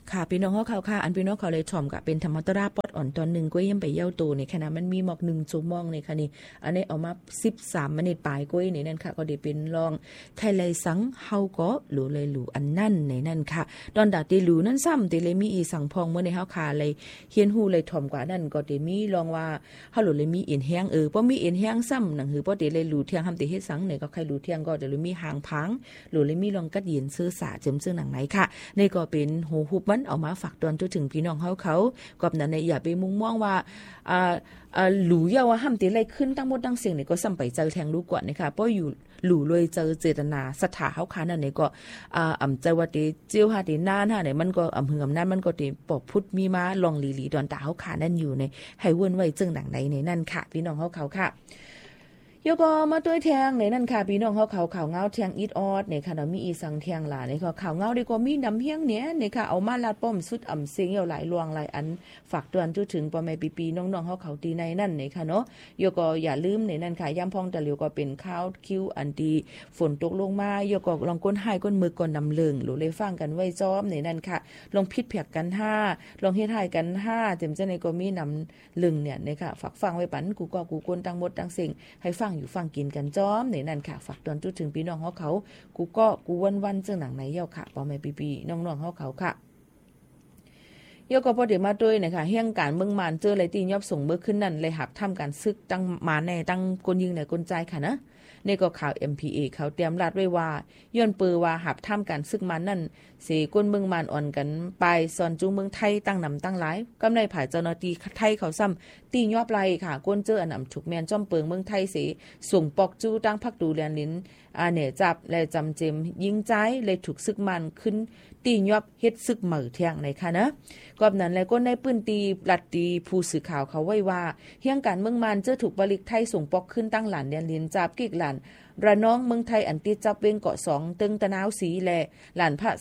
ค่ะพี่น้องเขาค่ะอันพี่น้องเขาเลยถ่อมกับเป็นธรรมตราปอดอ่อนตอน1ก็ยังไปเย้าตูนี่ขณะมันมีหมอก1ชั่วโมงนี่ค่ะนี่อันนี้เอามา13นาทีปลายก้อยนี่นั่นค่ะก็ได้เป็นรองใครเลยสังเฮาก็หลูเลยหลูอันนั่นในนั่นค่ะตอนดาติหลูนั่นซ้ำติเลยมีอีสังพองเมื่อในเฮาค่ะเลยเฮียนฮู้เลยถ่อมกว่านั่นก็ได้มีรองว่าเฮาหลูเลยมีเอ็นแห้งบ่มีเอ็นแห้งซ้ำหนังหือบ่ได้เลยหลูเที่ยงทำติเฮ็ดสังเนี่ยก็ใครหลูเที่ยงก็จะเลยมีหางพังหลูเลยมีรองกัดเย็นซื่อสาเจิมซื่อหนังไหนค่ะนี่ก็เป็นโหฮุบมันเอามาฝากตอนจนถึงพี่น้องเขากอบนั้นเนี่ยอย่าไปมุ่งมองว่าหลูเยาว่าห้ามติอะไรขึ้นตั้งหมดตั้งเสียงเนี่ยก็ซ้ำไปเจอแทงรู้ก่อนนะคะเพราะอยู่หลูเลยเจอเจตนาสถาเฮาคานั่นเนี่ยก็ใจว่าติเจียวหาตินานหาเนี่ยมันก็อำเฮือมนั้นมันก็ติปอบพุทธมีมาลองลีดอนตาเฮาคานั่นอยู่ในให้เวิ้นไว้จึงหนังไหนในนั่นค่ะพี่น้องเขาค่ะยก็มาด้วยแทงในนั่นค่ะพี่น้องเขาข่าวเงาแทงอีดออดเนี่ยค่ะเรามีอีสังแทงหลาเนี่ยก็ข่าวเงาดีกว่ามีน้ำเฮียงเนี่ยเนี่ยค่ะเอามาลาดป้อมสุดอ่ำเสียงเอาหลายลวงหลายอันฝากเตือนถึงปอแม่ปีน้องๆเขาตีในนั่นเนี่ยค่ะเนาะยก็อย่าลืมในนั่นค่ะย่ำพองตะเหลียวก็เป็นข้าวคิ้วอันดีฝนตกลงมายก็ลองก้นหายก้นมือก้นนำเลิงหรือเลยฟังกันไว้จ้อมในนั่นค่ะลองพิษเพียกกัน5ลองเฮ็ดให้กัน5เต็มจะในก็มีนำลึงเนี่ยเนี่ยค่ะฝากฟังไว้ปันกูคนตั้งหมดตั้งสิ่งให้ฟังอยู่ฟังกินกันจ้อมในนั่นค่ะฝากตอนจุดถึงพี่น้องเขากูวันๆจังหนังไหนเย้าค่ะปอแม่ปีน้องๆเขาค่ะเย้าก็พอเดี๋ยวมาด้วยนะคะเฮียงการเมืองมานเจออะไรตียอบส่งเมื่อขึ้นนั่นเลยหับทำการซึกตั้งมาในตั้งคนยิงในคนใจค่ะนะนี่ก็ข่าว MPA เขาเตรียมรัดไว้ว่าย้อนปือว่าหับทำการซึกมันนั่นเสก้นเมืองมานอ่อนกันไปซอนจูเมืองไทยตั้งนำตั้งหลายกำไรผายเจ้าหน้าที่ไทยเขาซ้ำตียอบไรค่ะก้นเจออันนำถูกแมนจ้อมเปิงเมืองไทยเสส่งปอกจูตั้งพักดูแลลิ้นเนี่ยจับและจำเจมยิงใจเลยถูกซึกมันขึ้นตียอบเฮ็ดซึกเหมือเทียงในค่ะนะกอบนั้นแล้วก็ในปืนตีปลัดตีผู้สื่อข่าวเขาไว้ว่าเฮียงการเมืองมันเจอถูกบริกไทยส่งปอกขึ้นตั้งหลานเดียนลิ้นจับกิกหลานระน้องเมืองไทยอันติจับเวงเกาะ2ตึงตะนาวสีแลหลานพระ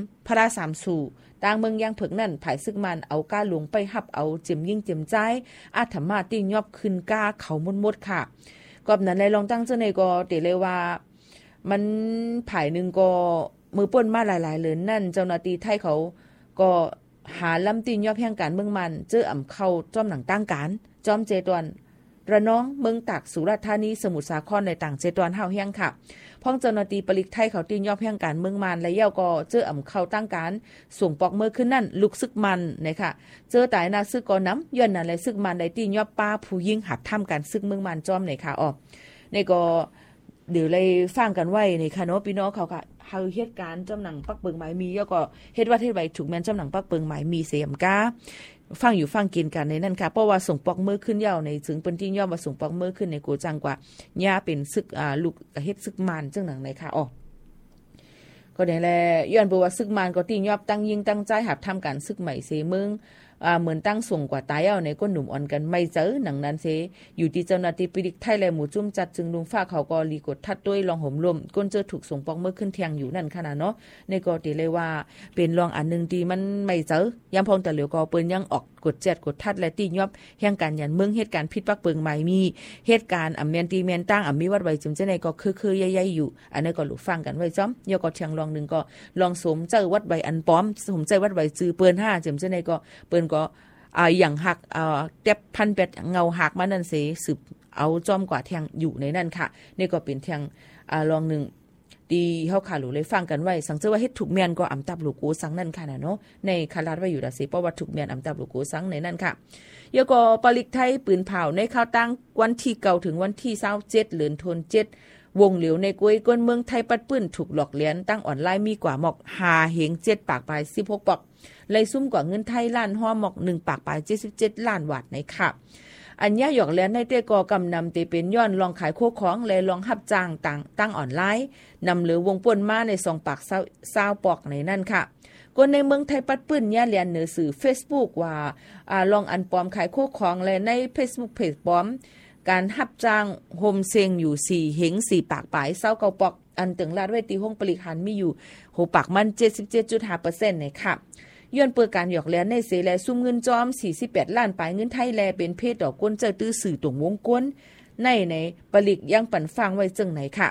3สู่ต่างเมืองยังเผิกนั่นผายซึกมันเอาก้าหลวงไปหับเอาเจ็มยิ่งเจ็มใจอาธรรมาตียอบขึ้นก้าเขามดค่ะกอบนั้นเลยลองตั้งเจ้าในก็เตเลยว่ามันผายนึงก็มือป่นมาหลายๆเลยนั่นเจ้าหน้าที่ไทยเขาก็หาลำตีนยอบแห่งการเมืองมันเจออ่ำเข้าจ้อมหนังตั้งการจ้อมเจตวนระน้องเมืองตากสุราษฎร์ธานีสมุทรสาครในต่างเจตวนเฮาแห่งค่ะพ้องเจ้าหน้าที่ปลิกไทยเขาตีนยอบแห่งการเมืองมันและเย้าก็เจออ่ำเข้าตั้งการส่งปอกเมื่อขึ้นนั่นลุกซึกมันนะคะเจอตายนาซึกก็น้ำย้อนนั่นเลยซึกมันได้ตีนยอบป้าผู้ยิ่งหัดทำการซึกเมืองมันจ้อมในค่ะอ๋อในก็เดี๋ยวเลยฟังกันไว้ในค่ะเนาะพี่น้องเขาค่ะเฮาเหตุการณ์จำหนังปักเปิงหมายมีแล้วก็เฮ็ดว่าเฮ็ดไว้ถูกแม่นจำหนังปักเปิงหมายมีเสียมกาฟังอยู่ฟังกินกันในนั้นค่ะเพราะว่าส่งปอกมือขึ้นยาวในถึงเป็นที่ย่อมาส่งปอกมือขึ้นในโกจังกว่าย่าเป็นซึกลูกเฮ็ดซึกมานจังหนังในค่ะอ๋อก็ได้แลย้อนบ่ว่าซึกมานก็ตียอบตั้งยิงตั้งใจหับทำการซึกใหม่เสมึงเหมือนตั้งส่งกว่าตายเอาในก้นหนุ่มอ่อนกันไม่เจอหนังนั้นเสอยู่ที่เจ้าหน้าที่ปิดิกไทยและหมู่จุ่มจัดจึงลุงฟ้าเขาก็รีกดทัดด้วยลองห่มลมก้นเจอถูกส่งปอกเมื่อขึ้นเทียงอยู่นั่นขนาดเนาะในก็ตีเลยว่าเป็นรองอันนึงที่มันไม่เจอยามพองแต่เหลียวก็เปิ้นยังออกกดแจดกดทัดและตียอบแห่งการยันเมืองเหตุการณ์ผิดปักเปิงใหม่มีเหตุการณ์อำเมียนตีเมียนตั้งมีวัดไว้จึงจะในก็คือใหญ่ๆอยู่อันนี้ก็หลุฟังกันไว้จ้อมยก็เทียงลองนึงก็ลองสมเจอวัดไว้อันป้อมสมใจวัดไว้จือเปิ้น5จึงจะในก็เปิ้นก็อย่างหักเต็บพันเป็ดเงาหักมานั่นเสสืบเอาจอมกว่าเทียงอยู่ในนั่นค่ะนี่ก็เป็นเทียงลองหนึ่งดีเฮาขาหลูเลยฟังกันไว้สังเจอว่าเฮ็ดถูกแม่นก็อำตับลูกกูสังนั่นค่ะนะเนาะในคาราดไว้อยู่ดะสิเพราะว่าถูกแม่นอำตับลูกกูสังในนั่นค่ะยก็ปลิกไทยปืนเผาในข้าวตั้งวันที่9ถึงวันที่27เดือนธันวาคมวงเหลียวในกวยก้นเมืองไทยปัดปื้นถูกหลอกเหรียญตั้งออนไลน์มีกว่าหมอก5เหง7ปากปลาย16ปอกเลยซุ่มกว่าเงินไทยล้านห้อหมอก1ปากปลาย77ล้านบาทในค่ะอันย่าหยอกแลนในเตกอกำนำเตเป็นย้อนลองขายโคของและลองหับจ้างตั้งออนไลน์นำเหลือวงป่นมาใน2ปาก20ปอกในนั่นค่ะคนในเมืองไทยปัดปื้นย่าเรียนเหนือสื่อ Facebook ว่าลองอันปลอมขายโคของและใน Facebook เพจปลอมการหับจ้างโฮมเซงอยู่4เหง4ปากปลาย29ปอกอันตึงลาดไว้ตีห้องปริหันมีอยู่โหปากมัน 77.5% ในค่ะย้อนเปิดการหยอกแลนในเสแลซุ่มเงินจอม48ล้านปลายเงินไทยแลเป็นเพศดอกก้นเจอตื้อสื่อตรงวงก้นในปลิกยังปั่นฟังไว้จึงไหนค่ะป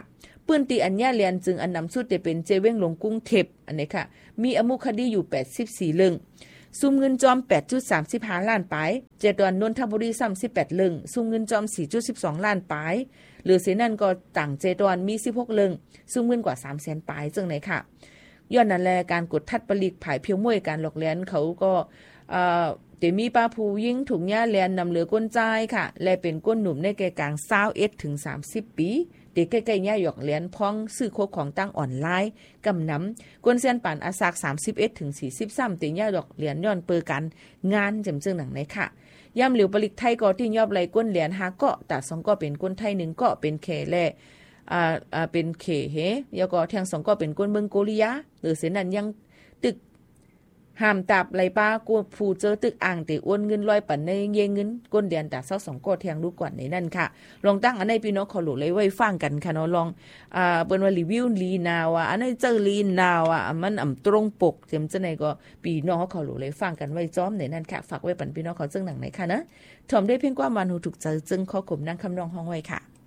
ปื้นตีอัญญาเลียนจึงอันนำสุดจะเป็นเจเว้งหลงกุ้งเทปอันนี้ค่ะมีอมุคดีอยู่84เรื่องซุมเงินจอม 8.35 ล้านปลายเจดอนนนทบุรี38เรื่องซุมเงินจอม 4.12 ล้านปลายหรือเสนั่นก็ต่างเจดอนมี16เรื่องซุมเงินกว่า 300,000 ปลายจังไหนค่ะย้อนนั่นแลการกดทัดปลีกผายเพียวมวยการหลอกแหลนเขาก็แต่มีป้าผู้ยิ่งถุงหญ้าแลนนำเหลือก้นใจค่ะและเป็นก้นหนุ่มในแก่กลาง21ถึง30ปีเด็กใกล้ๆหญ้าหยอกแหลนพ้องซื้อโคกของตั้งออนไลน์กำนำก้นเซียนป่านอาศัก31ถึง43ติหญ้าหยอกแหลนย้อนเปิดกันงานจำจึงหนังไหนค่ะย่ำเหลียวปลิกไทยก็ที่ยอบไหลก้นแหลนหาเกาะแต่2ก็เป็นก้นไทย1ก็เป็นแขแลเป็นเขเฮแล้วก็แทง2ก็เป็นก้นเมืองโกริยาหรือเสนั้นยังตึกห้ามตับไหลป้ากูผู้เจอตึกอ่างแต่อ้วนเงินลอยปั่นในเยเงินก้นเดียนแต่เศร้า2ก็แทงลูกก่อนในนั่นค่ะลองตั้งอันในพี่น้องขอหลุเลยไว้ฟังกันค่ะเนาะลองเปิ้นว่ารีวิวลีนาวอันนี้เจอลีนาวมันตรงปกเต็มจะไหนก็พี่น้องเขาขอหลุเลยฟังกันไว้จ้อมในนั่นค่ะฝากไว้ปั่นพี่น้องเขาจึงหนังไหนค่ะนะถ่อมได้เพียงกว่ามันหูถูกใจจึงขอขมนั่งคำนองห้องไว้ค่ะ